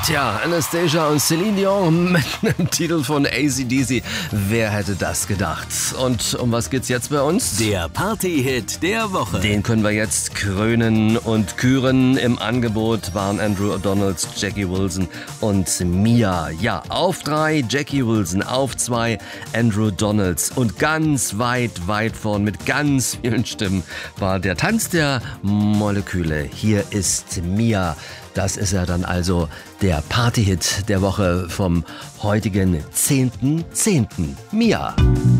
Tja, Anastasia und Celine Dion mit einem Titel von AC/DC. Wer hätte das gedacht? Und um was geht's jetzt bei uns? Der Party-Hit der Woche. Den können wir jetzt krönen und küren. Im Angebot waren Andrew Donalds, Jackie Wilson und Mia. Ja, auf 3 Jackie Wilson, auf 2 Andrew Donalds. Und ganz weit vorn mit ganz vielen Stimmen war der Tanz der Moleküle. Hier ist Mia. Das ist ja dann also der Party-Hit der Woche vom heutigen 10.10. Mia.